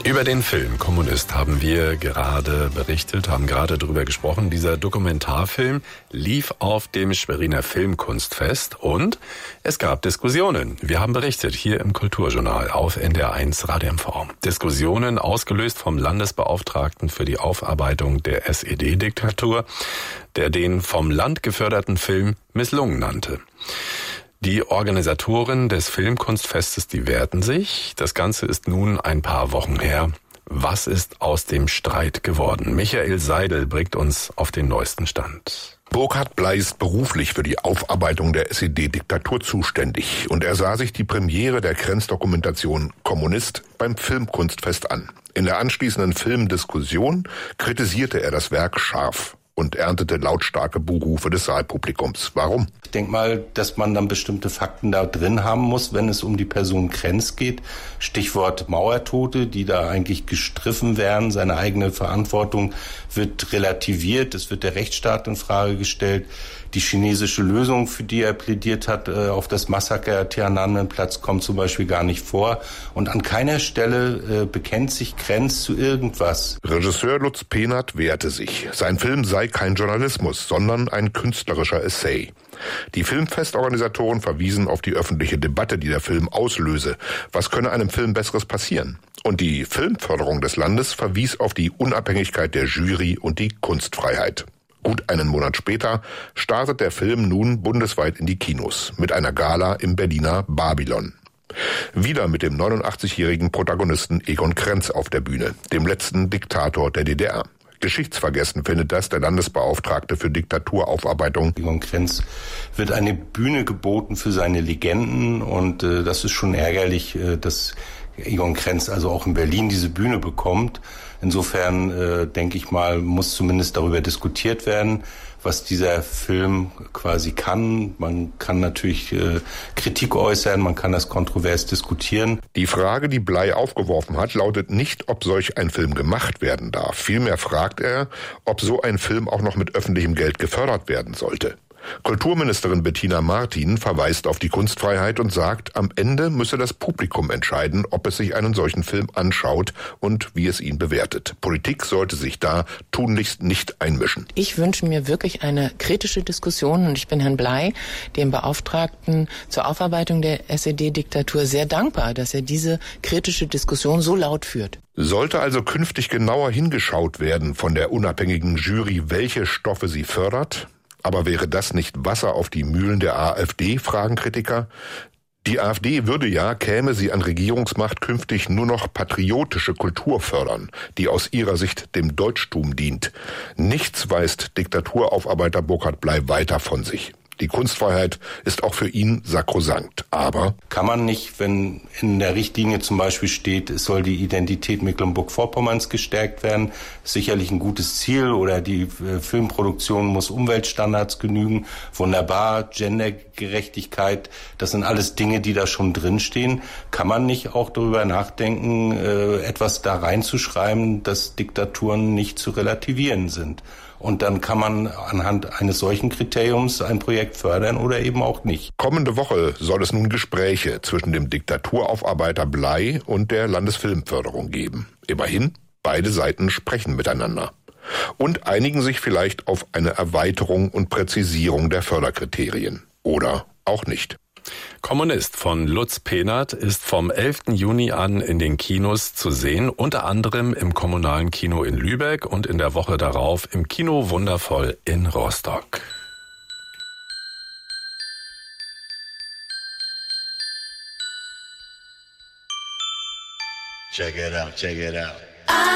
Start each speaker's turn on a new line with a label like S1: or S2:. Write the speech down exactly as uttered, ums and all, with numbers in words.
S1: Über den Film Kommunist haben wir gerade berichtet, haben gerade darüber gesprochen. Dieser Dokumentarfilm lief auf dem Schweriner Filmkunstfest und es gab Diskussionen. Wir haben berichtet hier im Kulturjournal auf N D R eins Radio M V. Diskussionen ausgelöst vom Landesbeauftragten für die Aufarbeitung der S E D-Diktatur, der den vom Land geförderten Film misslungen nannte. Die Organisatoren des Filmkunstfestes, die wehrten sich. Das Ganze ist nun ein paar Wochen her. Was ist aus dem Streit geworden? Michael Seidel bringt uns auf den neuesten Stand.
S2: Burkhard Bley ist beruflich für die Aufarbeitung der S E D-Diktatur zuständig und er sah sich die Premiere der Krenz-Dokumentation Kommunist beim Filmkunstfest an. In der anschließenden Filmdiskussion kritisierte er das Werk scharf und erntete lautstarke Buhrufe des Saalpublikums. Warum?
S3: Ich denke mal, dass man dann bestimmte Fakten da drin haben muss, wenn es um die Person Krenz geht. Stichwort Mauertote, die da eigentlich gestriffen werden. Seine eigene Verantwortung wird relativiert. Es wird der Rechtsstaat in Frage gestellt. Die chinesische Lösung, für die er plädiert hat, auf das Massaker Tiananmen-Platz, kommt zum Beispiel gar nicht vor. Und an keiner Stelle bekennt sich Krenz zu irgendwas.
S2: Regisseur Lutz Pehnert wehrte sich. Sein Film sei kein Journalismus, sondern ein künstlerischer Essay. Die Filmfestorganisatoren verwiesen auf die öffentliche Debatte, die der Film auslöse. Was könne einem Film Besseres passieren? Und die Filmförderung des Landes verwies auf die Unabhängigkeit der Jury und die Kunstfreiheit. Gut einen Monat später startet der Film nun bundesweit in die Kinos mit einer Gala im Berliner Babylon. Wieder mit dem neunundachtzigjährigen Protagonisten Egon Krenz auf der Bühne, dem letzten Diktator der D D R. Geschichtsvergessen findet das der Landesbeauftragte für Diktaturaufarbeitung.
S3: Egon Krenz wird eine Bühne geboten für seine Legenden und äh, das ist schon ärgerlich, äh, dass Egon Krenz also auch in Berlin diese Bühne bekommt. Insofern äh, denke ich mal, muss zumindest darüber diskutiert werden, was dieser Film quasi kann. Man kann natürlich äh, Kritik äußern, man kann das kontrovers diskutieren.
S2: Die Frage, die Bley aufgeworfen hat, lautet nicht, ob solch ein Film gemacht werden darf. Vielmehr fragt er, ob so ein Film auch noch mit öffentlichem Geld gefördert werden sollte. Kulturministerin Bettina Martin verweist auf die Kunstfreiheit und sagt, am Ende müsse das Publikum entscheiden, ob es sich einen solchen Film anschaut und wie es ihn bewertet. Politik sollte sich da tunlichst nicht einmischen.
S4: Ich wünsche mir wirklich eine kritische Diskussion und ich bin Herrn Bley, dem Beauftragten zur Aufarbeitung der S E D-Diktatur, sehr dankbar, dass er diese kritische Diskussion so laut führt.
S2: Sollte also künftig genauer hingeschaut werden von der unabhängigen Jury, welche Stoffe sie fördert? Aber wäre das nicht Wasser auf die Mühlen der AfD, fragen Kritiker? Die AfD würde ja, käme sie an Regierungsmacht, künftig nur noch patriotische Kultur fördern, die aus ihrer Sicht dem Deutschtum dient. Nichts weist Diktaturaufarbeiter Burkhard Bley weiter von sich. Die Kunstfreiheit ist auch für ihn sakrosankt. Aber
S3: kann man nicht, wenn in der Richtlinie zum Beispiel steht, es soll die Identität Mecklenburg-Vorpommerns gestärkt werden, sicherlich ein gutes Ziel, oder die äh, Filmproduktion muss Umweltstandards genügen, wunderbar, Gendergerechtigkeit, das sind alles Dinge, die da schon drinstehen. Kann man nicht auch darüber nachdenken, äh, etwas da reinzuschreiben, dass Diktaturen nicht zu relativieren sind? Und dann kann man anhand eines solchen Kriteriums ein Projekt fördern oder eben auch nicht.
S2: Kommende Woche soll es nun Gespräche zwischen dem Diktaturaufarbeiter Bley und der Landesfilmförderung geben. Immerhin, beide Seiten sprechen miteinander. Und einigen sich vielleicht auf eine Erweiterung und Präzisierung der Förderkriterien. Oder auch nicht.
S1: Kommunist von Lutz Pehnert ist vom elften Juni an in den Kinos zu sehen, unter anderem im Kommunalen Kino in Lübeck und in der Woche darauf im Kino Wundervoll in Rostock.
S5: Check it out, check it out.